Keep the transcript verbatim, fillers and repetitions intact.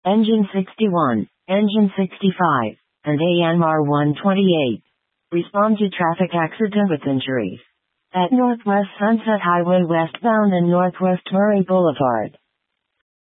Engine sixty-one, Engine sixty-five, and A M R one twenty-eight. Respond to traffic accident with injuries. At Northwest Sunset Highway westbound and Northwest Murray Boulevard.